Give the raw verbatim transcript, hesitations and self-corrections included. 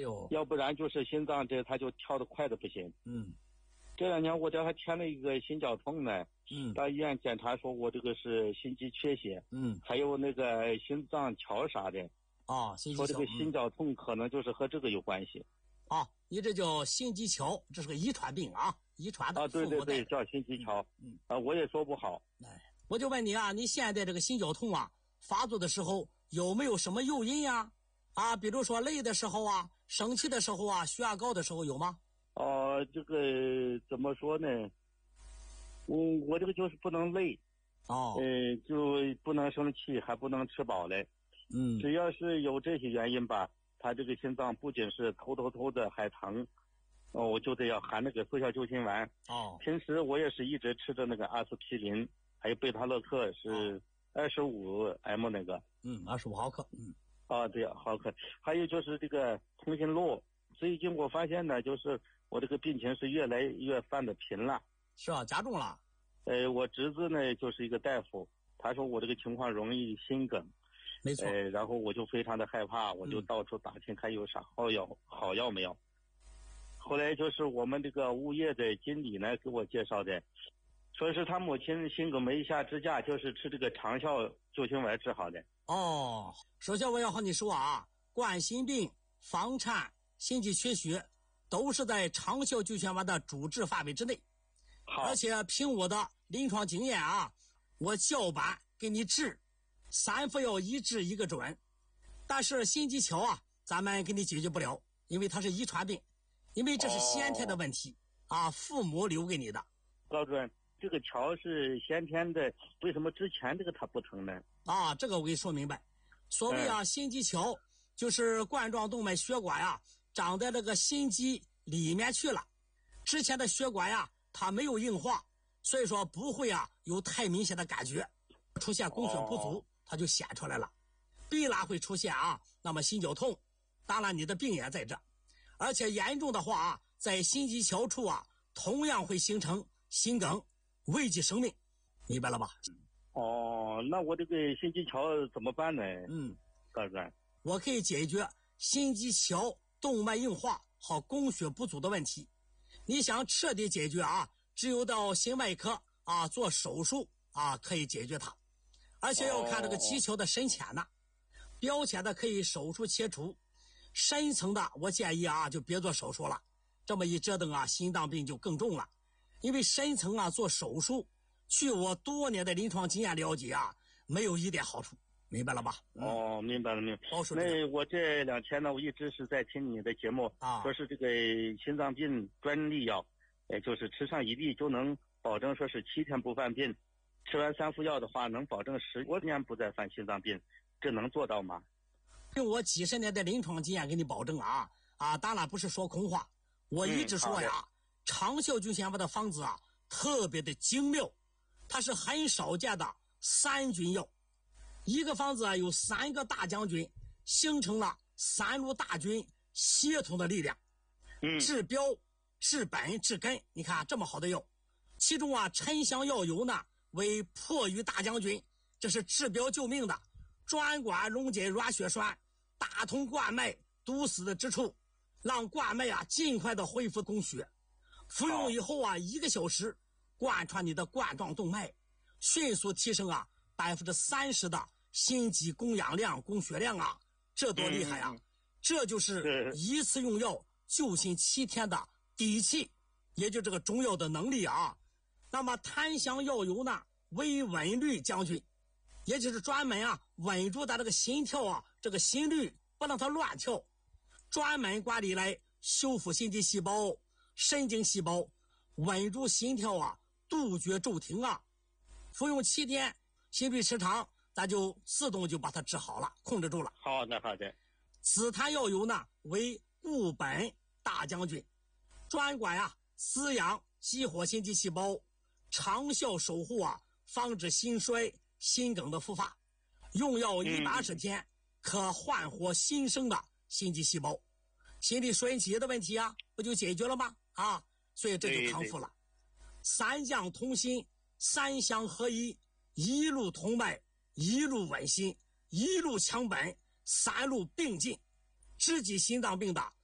呦， 要不然就是心脏这他就跳得快的不行。 嗯， 这两年我这还添了一个心绞痛呢。 嗯， 到医院检查说我这个是心肌缺血。 嗯， 还有那个心脏桥啥的。 啊、哦，心肌说这个心绞痛可能就是和这个有关系。 啊、哦，你这叫心肌桥，这是个遗传病啊，遗传的。 啊，对对对，叫心肌桥。 嗯， 啊，我也说不好。 哎，我就问你啊，你现在这个心绞痛啊发作的时候有没有什么诱因呀？啊，比如说累的时候啊，生气的时候啊，血压高的时候有吗？ 哦、呃，这个怎么说呢？嗯，我这个就是不能累。 哦。 呃，就不能生气，还不能吃饱嘞。 嗯。 只要是有这些原因吧，他这个心脏不仅是头头头的还疼。哦，我就得要含那个速效救心丸。 哦。 平时我也是一直吃着那个阿司匹林，还有贝塔乐克是二十五 M 那个。 嗯，二十五毫克。嗯。 啊，对，毫克。还有就是这个通心露，最近我发现呢，就是我这个病情是越来越犯的频了。 是啊，加重了。 呃，我侄子呢就是一个大夫，他说我这个情况容易心梗。 没错。 呃，然后我就非常的害怕，我就到处打听看有啥好药、嗯、好药没有。后来就是我们这个物业的经理呢给我介绍的，说是他母亲心梗没下支架，就是吃这个长效救心丸治好的。 哦，首先我要和你说啊，冠心病、房颤、心肌缺血都是在长效救心丸的主治范围之内。 好， 而且凭我的临床经验啊，我叫板给你治，三副药一治一个准。但是心肌桥啊，咱们给你解决不了，因为它是遗传病，因为这是先天的问题、哦、啊，父母留给你的。 高主任，这个桥是先天的，为什么之前这个它不疼呢？ 啊，这个我给你说明白。所谓啊，嗯、心肌桥就是冠状动脉血管呀，长在这个心肌里面去了，之前的血管呀它没有硬化，所以说不会啊有太明显的感觉，出现供血不足、哦、它就显出来了，必然会出现啊那么心绞痛。当然你的病也在这，而且严重的话啊，在心肌桥处啊同样会形成心梗，危及生命，明白了吧？ 哦，那我这个心肌桥怎么办呢？ 嗯， 高主任， 我可以解决心肌桥动脉硬化和供血不足的问题。你想彻底解决啊，只有到心外科啊做手术啊可以解决它，而且要看这个肌桥的深浅呢。表浅的可以手术切除，深层的我建议啊就别做手术了，这么一折腾啊，心脏病就更重了。因为深层啊做手术，据我多年的临床经验了解啊，没有一点好处，明白了吧？ 哦，明白了，明白。 哦， 那我这两天呢，我一直是在听你的节目啊，说是这个心脏病专利药，呃，就是吃上一粒就能保证说是七天不犯病，吃完三副药的话能保证十多年不再犯心脏病，这能做到吗？ 用我几十年的临床经验给你保证啊啊，当然不是说空话，我一直说呀，嗯、长效救心丸的方子啊特别的精妙，它是很少见的三菌药。一个方子啊有三个大将军，形成了三路大军协同的力量， 嗯， 治标治本治根。你看这么好的药，其中啊沉香药油呢为破瘀大将军，这是治标救命的，专管龙筋软血栓，打通冠脉堵死的之处，让冠脉啊尽快的恢复供血。服用以后啊一个小时贯穿你的冠状动脉，迅速提升啊百分之三十的心肌供氧量、供血量啊，这多厉害啊！嗯、这就是一次用药救心七天的底气，也就这个中药的能力啊。那么檀香药油呢，为稳律将军，也就是专门啊稳住咱这个心跳啊，这个心率不让它乱跳，专门管理来修复心肌细胞、神经细胞，稳住心跳啊，杜绝骤停啊。服用七天，心律失常，咱就自动就把它治好了，控制住了。 好的，好的。 紫檀药油呢，为固本大将军，专管啊滋养激活心肌细胞，长效守护啊，防止心衰、心梗的复发。用药一百二十天、嗯，可焕活新生的心肌细胞，心力衰竭的问题啊，不就解决了吗？啊，所以这就康复了。三降同心，三香合一，一路同脉，一路稳心，一路强本，三路并进，直击心脏病的